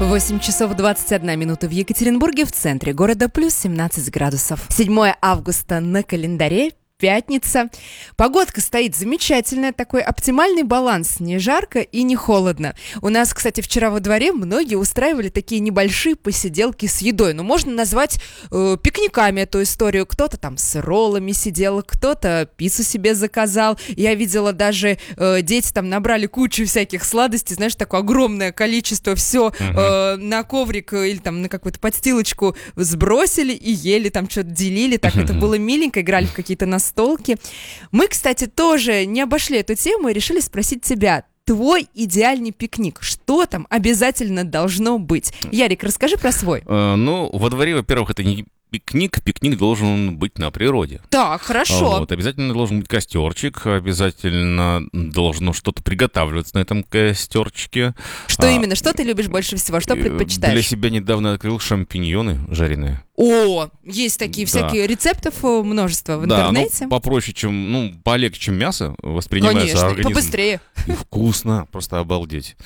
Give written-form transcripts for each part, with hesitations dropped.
8 часов 21 минута в Екатеринбурге, в центре города, плюс 17 градусов. 7 августа на календаре, пятница. Погодка стоит замечательная, такой оптимальный баланс, не жарко и не холодно. У нас, кстати, вчера во дворе многие устраивали такие небольшие посиделки с едой. Ну, можно назвать пикниками эту историю. Кто-то там с роллами сидел, кто-то пиццу себе заказал. Я видела даже дети там набрали кучу всяких сладостей, знаешь, такое огромное количество, все на коврик или там на какую-то подстилочку сбросили и ели, там что-то делили. Так это было миленько, играли в какие-то настолки. Мы, кстати, тоже не обошли эту тему и решили спросить тебя. Твой идеальный пикник. Что там обязательно должно быть? Ярик, расскажи про свой. Во дворе, во-первых, это не пикник. Пикник должен быть на природе. Так, хорошо. Обязательно должен быть костерчик, обязательно должно что-то приготавливаться на этом костерчике. Что именно? Что ты любишь больше всего? Что предпочитаешь? Для себя недавно открыл шампиньоны жареные. О, есть такие всякие рецептов множество в интернете. Да, попроще, полегче, чем мясо воспринимается организм. Конечно, побыстрее. И вкусно, просто обалдеть.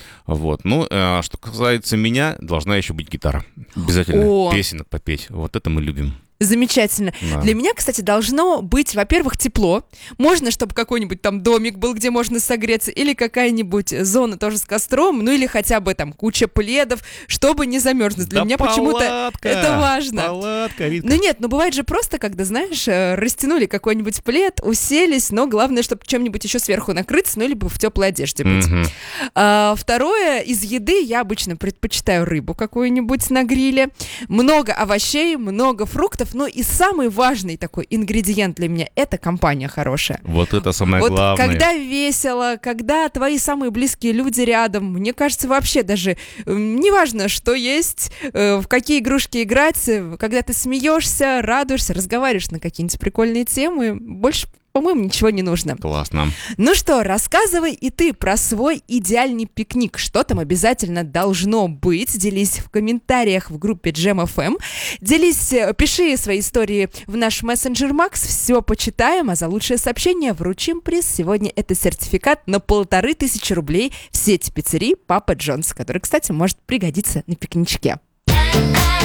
Что касается меня, должна еще быть гитара. Обязательно песенок попеть. Вот это мы любим. Замечательно. Да. Для меня, кстати, должно быть, во-первых, тепло. Можно, чтобы какой-нибудь там домик был, где можно согреться, или какая-нибудь зона тоже с костром, или хотя бы там куча пледов, чтобы не замерзнуть. Для меня почему-то это важно. Палатка, Витка. Бывает же просто, когда, знаешь, растянули какой-нибудь плед, уселись, но главное, чтобы чем-нибудь еще сверху накрыться, либо в теплой одежде быть. Второе, из еды я обычно предпочитаю рыбу какую-нибудь на гриле. Много овощей, много фруктов. И самый важный такой ингредиент для меня – это компания хорошая. Вот это самое главное. Когда весело, когда твои самые близкие люди рядом, мне кажется, вообще даже неважно, что есть, в какие игрушки играть, когда ты смеешься, радуешься, разговариваешь на какие-нибудь прикольные темы, больше, по-моему, ничего не нужно. Классно. Ну что, рассказывай и ты про свой идеальный пикник. Что там обязательно должно быть? Делись в комментариях в группе Jam FM. Пиши свои истории в наш мессенджер Макс. Все почитаем, а за лучшее сообщение вручим приз. Сегодня это сертификат на 1500 рублей в сети пиццерий Папа Джонс, который, кстати, может пригодиться на пикничке.